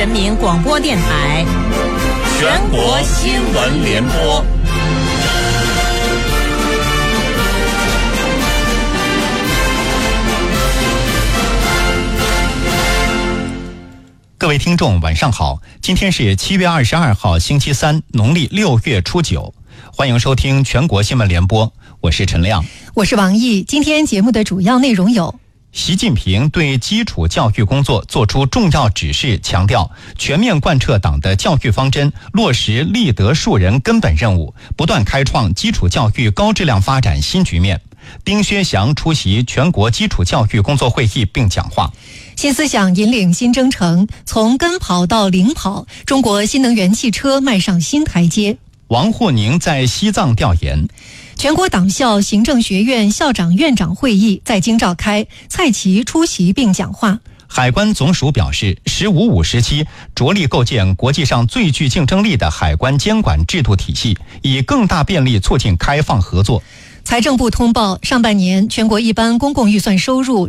人民广播电台全国新闻联播。 各位听众晚上好，今天是7月22号星期三，农历6月初9，欢迎收听全国新闻联播，我是陈亮， 我是王毅。今天节目的主要内容有： 习近平对基础教育工作作出重要指示，强调全面贯彻党的教育方针，落实立德树人根本任务，不断开创基础教育高质量发展新局面。丁薛祥出席全国基础教育工作会议并讲话。 新思想引领新征程，从跟跑到领跑，中国新能源汽车迈上新台阶。 王沪宁在西藏调研。 全国党校行政学院校长院长会议在京召开，蔡奇出席并讲话。 海关总署表示，“15+5”时期着力构建国际上最具竞争力的海关监管制度体系，以更大便利促进开放合作。 财政部通报，上半年全国一般公共预算收入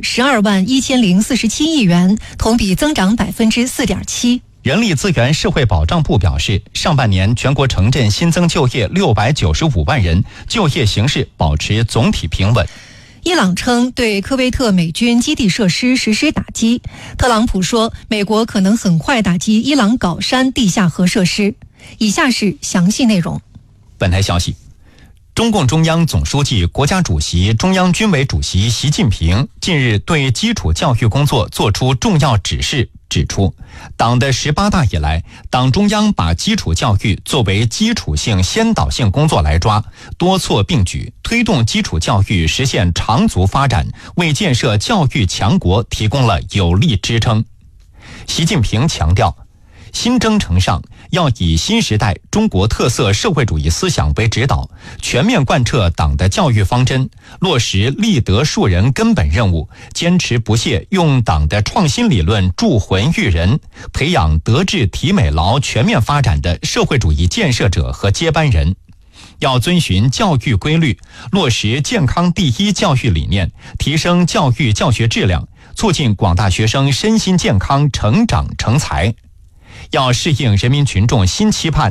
121047亿元，同比增长4.7%。 人力资源社会保障部表示，上半年全国城镇新增就业695万人，就业形势保持总体平稳。 伊朗称对科威特美军基地设施实施打击，特朗普说美国可能很快打击伊朗镐山地下核设施。以下是详细内容。 本台消息，中共中央总书记、国家主席、中央军委主席习近平近日对基础教育工作作出重要指示，指出，党的18大以来，党中央把基础教育作为基础性先导性工作来抓，多措并举，推动基础教育实现长足发展，为建设教育强国提供了有力支撑。习近平强调，新征程上要以新时代中国特色社会主义思想为指导，全面贯彻党的教育方针，落实立德树人根本任务，坚持不懈用党的创新理论铸魂育人，培养德智体美劳全面发展的社会主义建设者和接班人。要遵循教育规律，落实健康第一教育理念，提升教育教学质量，促进广大学生身心健康成长成才。要适应人民群众新期盼，